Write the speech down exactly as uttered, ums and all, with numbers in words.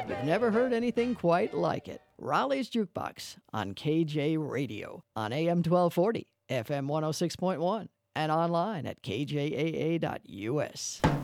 We've never heard anything quite like it. Raleigh's Jukebox on K J Radio on A M twelve forty, F M one oh six point one, and online at K J A A dot U S.